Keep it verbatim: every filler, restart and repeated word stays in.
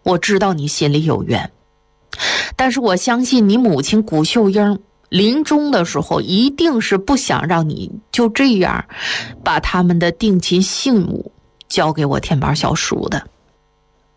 我知道你心里有怨，但是我相信你母亲谷秀英临终的时候一定是不想让你就这样把他们的定亲信物交给我天宝小叔的。